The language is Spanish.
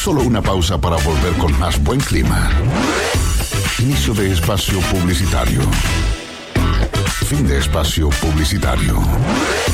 Solo una pausa para volver con más buen clima. Inicio de espacio publicitario. Fin de espacio publicitario.